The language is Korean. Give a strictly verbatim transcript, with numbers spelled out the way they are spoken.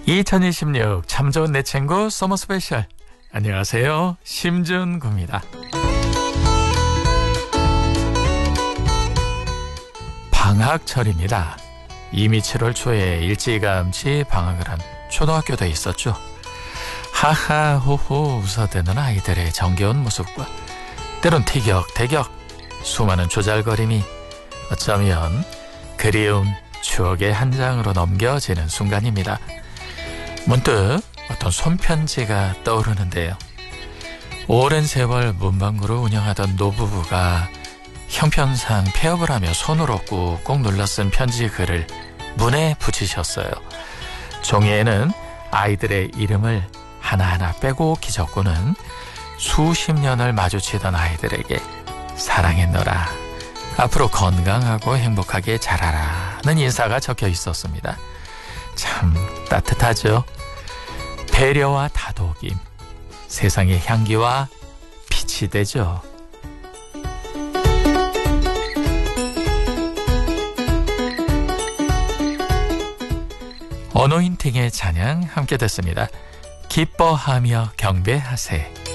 이천이십육 참 좋은 내 친구 서머 스페셜. 안녕하세요, 심준구입니다. 방학철입니다. 이미 칠월 초에 일찌감치 방학을 한 초등학교도 있었죠. 하하호호 웃어대는 아이들의 정겨운 모습과 때론 티격태격 수많은 조잘거림이 어쩌면 그리운 추억의 한 장으로 넘겨지는 순간입니다. 문득 어떤 손편지가 떠오르는데요. 오랜 세월 문방구를 운영하던 노부부가 형편상 폐업을 하며 손으로 꾹꾹 눌러 쓴 편지 글을 문에 붙이셨어요. 종이에는 아이들의 이름을 하나하나 빼곡히 적고는 수십 년을 마주치던 아이들에게 사랑했노라, 앞으로 건강하고 행복하게 자라라는 인사가 적혀 있었습니다. 참 따뜻하죠. 배려와 다독임, 세상의 향기와 빛이 되죠. 어노인팅의 찬양 함께 듣습니다. 기뻐하며 경배하세.